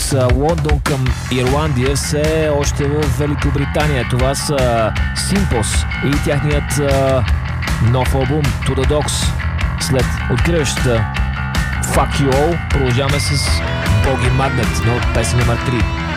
Лондон към Ирландия, все още в Великобритания. Това са Симпос и тяхният нов албум To The Dogs. След откриващата Fuck You All продължаваме с Bogey Magnet, но песен номер 3.